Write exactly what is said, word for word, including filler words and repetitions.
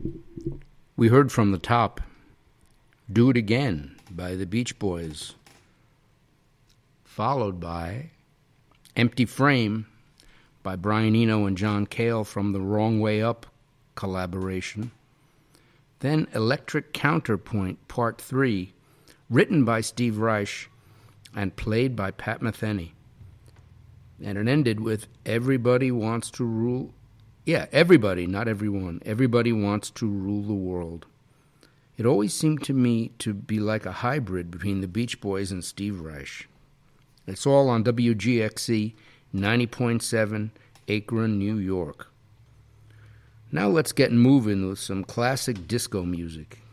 We heard from the top, Do It Again by the Beach Boys, followed by Empty Frame by Brian Eno and John Cale from the Wrong Way Up collaboration. Then Electric Counterpoint Part three, written by Steve Reich and played by Pat Metheny. And it ended with Everybody Wants to Rule... Yeah, everybody, not everyone. Everybody wants to rule the world. It always seemed to me to be like a hybrid between the Beach Boys and Steve Reich. It's all on W G X C ninety point seven, Akron, New York. Now let's get moving with some classic disco music.